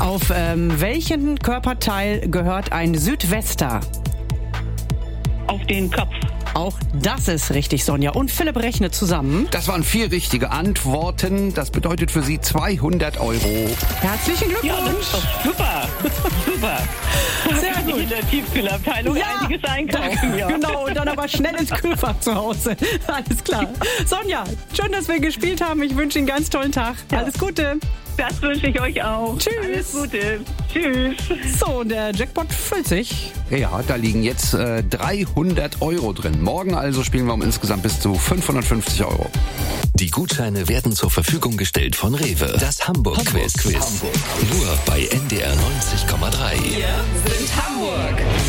Auf welchen Körperteil gehört ein Südwester? Auf den Kopf. Auch das ist richtig, Sonja. Und Philipp rechnet zusammen. Das waren 4 richtige Antworten. Das bedeutet für Sie 200 €. Herzlichen Glückwunsch. Ja, das ist doch super. Super. Sehr Kann ich gut. in der Tiefkühlabteilung einiges einkaufen. Ja. Genau, und dann aber schnell ins Kühlfach zu Hause. Alles klar. Sonja, schön, dass wir gespielt haben. Ich wünsche Ihnen einen ganz tollen Tag. Ja. Alles Gute. Das wünsche ich euch auch. Tschüss. Alles Gute. Tschüss. So, und der Jackpot füllt sich. Ja, da liegen jetzt 300 € drin. Morgen also spielen wir um insgesamt bis zu 550 €. Die Gutscheine werden zur Verfügung gestellt von Rewe. Das Hamburg-Quiz. Nur bei NDR 90,3. Wir sind Hamburg.